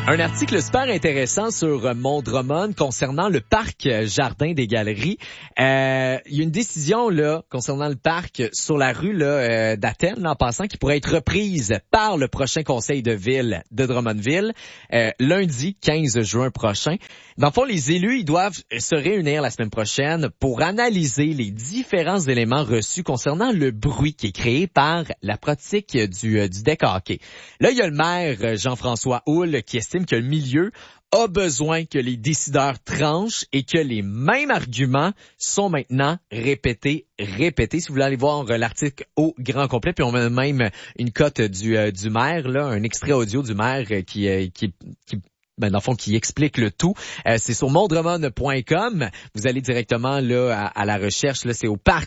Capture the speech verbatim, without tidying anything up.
Un article super intéressant sur Mont Drummond concernant le parc Jardin des Galeries. Euh, il y a une décision là concernant le parc sur la rue là, euh, d'Athènes, là, en passant, qui pourrait être reprise par le prochain conseil de ville de Drummondville euh, lundi quinze juin prochain. Dans le fond, les élus ils doivent se réunir la semaine prochaine pour analyser les différents éléments reçus concernant le bruit qui est créé par la pratique du, du deck hockey. Là, il y a le maire Jean-François Houle qui estime que le milieu a besoin que les décideurs tranchent et que les mêmes arguments sont maintenant répétés, répétés. Si vous voulez aller voir l'article au grand complet, puis on a même une cote du, euh, du maire, là, un extrait audio du maire qui, euh, qui, qui Ben, dans le fond, qui explique le tout. Euh, c'est sur mont drummond point com. Vous allez directement là à, à la recherche. Là, c'est au parc